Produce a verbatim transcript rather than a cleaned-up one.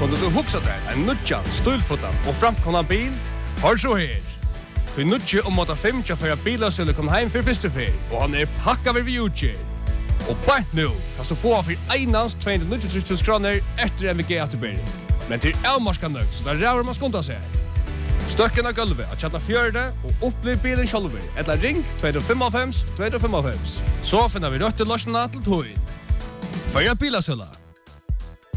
kunde du huxa dig en nutjan, stilfotan och framkomna bil, har så här. Du nutje om att fem tja för att bilar skulle komma hem för första färg och han är packad vid utgång. Och bara nu kan du få för einans tvåhundranittiotre tusen kronor efter M V G återbäring. Men till Elmarska nöjd så där räver man skonta sig. Stöcken av gulvet att chatta fjörde och upplev bilen själv. Eller ring två fem fem två fem fem. Så finner vi rött till lösarna till tog. För bilasöla.